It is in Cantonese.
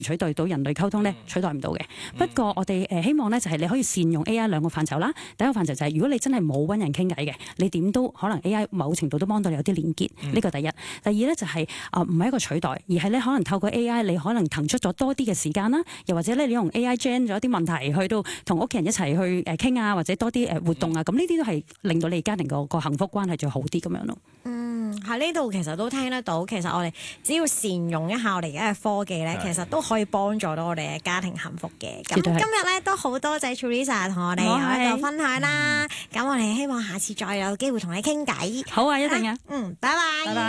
取代到人類溝通咧，取代唔到嘅。不過我哋希望咧就係你可以善用 AI 兩個範疇啦。第一個範疇就係如果你真係冇揾人傾偈嘅，你點都可能 AI 某程度都幫到你有啲連結。呢個第一。第二咧就係唔係一個取代，而係咧可能透過 AI 你可能騰出咗多啲嘅時間啦，又或者咧你用 AI gen 咗啲問題去到同屋企人一齊去傾啊，或者多啲活動啊，咁呢啲都係令到你家庭個幸福關係最好啲咁樣咯。 喺呢度其實都聽得到，其實我哋只要善用一下我哋而家嘅科技咧，其實都可以幫助到我哋嘅家庭幸福嘅。咁今日咧都好多謝 Teresa 同我哋有一個分享啦。咁我哋希望下次再有機會同你傾偈。 好啊，一定啊。 拜拜。